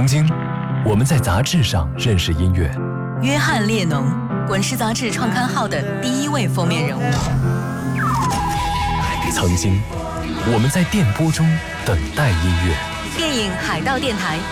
曾经，我们在杂志上认识音乐。 约翰列侬，滚石杂志创刊号的第1位封面人物。 曾经，我们在电波中等待音乐。 电影《海盗电台》